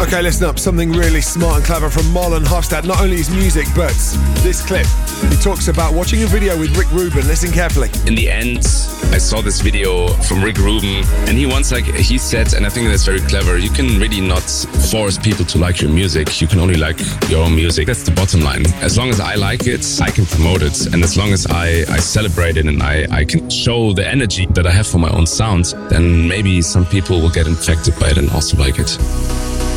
Okay, listen up. Something really smart and clever from Marlon Hofstad. Not only his music, but this clip. He talks about watching a video with Rick Rubin. Listen carefully. In the end, I saw this video from Rick Rubin, and he said, and I think that's very clever, you can really not force people to like your music. You can only like your own music. That's the bottom line. As long as I like it, I can promote it. And as long as I celebrate it and I can show the energy that I have for my own sound, then maybe some people will get infected by it and also like it.